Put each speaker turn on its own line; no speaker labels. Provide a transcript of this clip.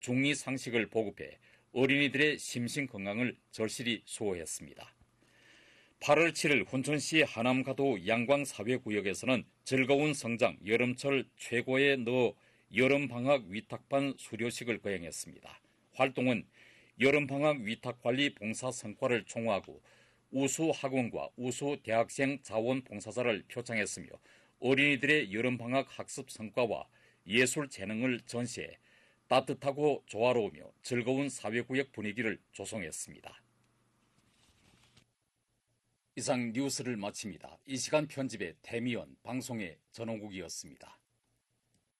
중의 상식을 보급해 어린이들의 심신 건강을 절실히 수호했습니다. 8월 7일 훈천시 하남가도 양광사회구역에서는 즐거운 성장 여름철 최고의 너 여름방학 위탁반 수료식을 거행했습니다. 활동은 여름방학 위탁관리 봉사 성과를 총화하고 우수 학원과 우수 대학생 자원봉사자를 표창했으며 어린이들의 여름방학 학습 성과와 예술 재능을 전시해 따뜻하고 조화로우며 즐거운 사회구역 분위기를 조성했습니다. 이상 뉴스를 마칩니다. 이 시간 편집의 태미연, 방송의 전원국이었습니다.